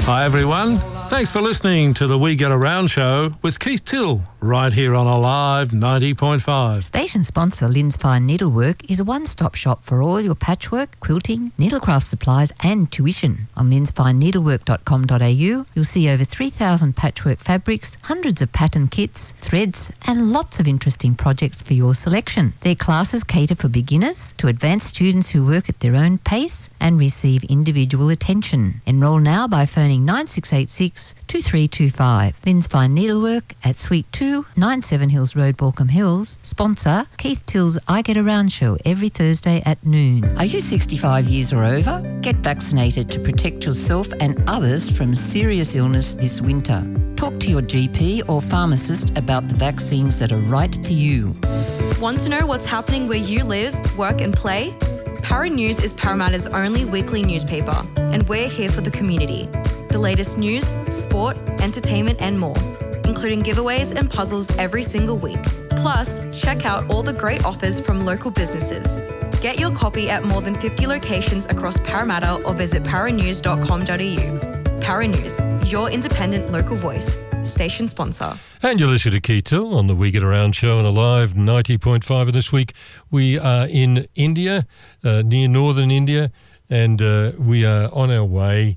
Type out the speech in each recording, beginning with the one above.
Hi everyone, thanks for listening to the We Get Around show with Keith Till, right here on Alive 90.5. Station sponsor Lynn's Fine Needlework is a one-stop shop for all your patchwork, quilting, needlecraft supplies and tuition. On lynsfineneedlework.com.au you'll see over 3,000 patchwork fabrics, hundreds of pattern kits, threads and lots of interesting projects for your selection. Their classes cater for beginners to advanced students who work at their own pace and receive individual attention. Enrol now by phoning 9686 2325. Lynn's Fine Needlework at Suite 2, 97 Hills Road, Baulkham Hills. Sponsor Keith Till's I Get Around show every Thursday at noon. Are you 65 years or over? Get vaccinated to protect yourself and others from serious illness this winter. Talk to your GP or pharmacist about the vaccines that are right for you. Want to know what's happening where you live, work and play? Para News is Parramatta's only weekly newspaper, and we're here for the community. The latest news, sport, entertainment and more, including giveaways and puzzles every single week. Plus, check out all the great offers from local businesses. Get your copy at more than 50 locations across Parramatta or visit paranews.com.au. Para News, your independent local voice. Station sponsor. And you're listening to Keith Till on the We Get Around show on Alive 90.5. And this week we are in India, near northern India, and we are on our way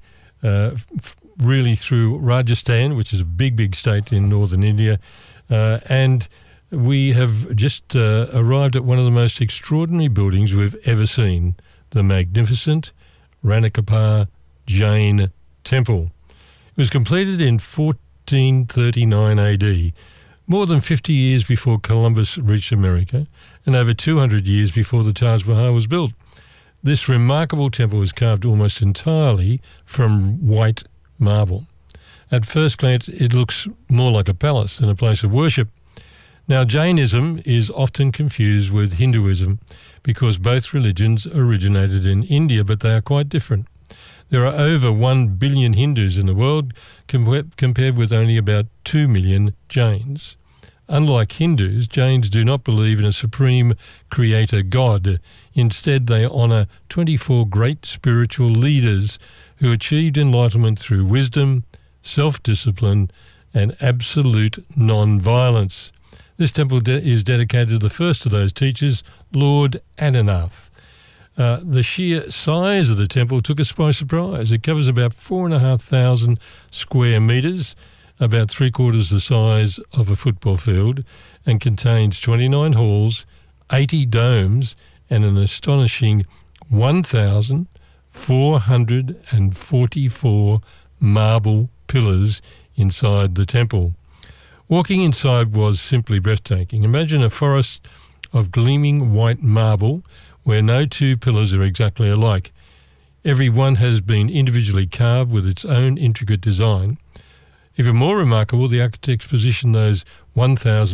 really through Rajasthan, which is a big, big state in northern India. And we have just arrived at one of the most extraordinary buildings we've ever seen, the magnificent Ranakapur Jain Temple. It was completed in 1439 AD, more than 50 years before Columbus reached America, and over 200 years before the Taj Mahal was built. This remarkable temple was carved almost entirely from white marble. At first glance, it looks more like a palace than a place of worship. Now, Jainism is often confused with Hinduism because both religions originated in India, but they are quite different. There are over 1 billion Hindus in the world, compared with only about 2 million Jains. Unlike Hindus, Jains do not believe in a supreme creator God. Instead, they honour 24 great spiritual leaders who achieved enlightenment through wisdom, self-discipline, and absolute non-violence. This temple is dedicated to the first of those teachers, Lord Adinath. The sheer size of the temple took us by surprise. It covers about 4,500 square metres, about three-quarters the size of a football field, and contains 29 halls, 80 domes, and an astonishing 1,444 marble pillars inside the temple. Walking inside was simply breathtaking. Imagine a forest of gleaming white marble where no two pillars are exactly alike. Every one has been individually carved with its own intricate design. Even more remarkable, the architects positioned those 1,000